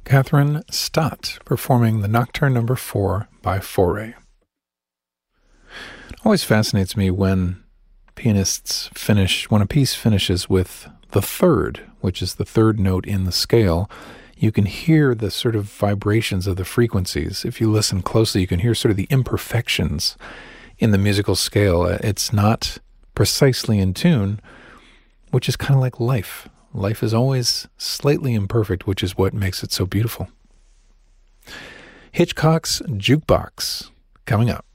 Catherine Stott performing the Nocturne No. 4 by Fauré. It always fascinates me when when a piece finishes with the third, which is the third note in the scale. You can hear the sort of vibrations of the frequencies. If you listen closely, you can hear sort of the imperfections in the musical scale. It's not precisely in tune, which is kind of like life. Life is always slightly imperfect, which is what makes it so beautiful. Hitchcock's Jukebox, coming up.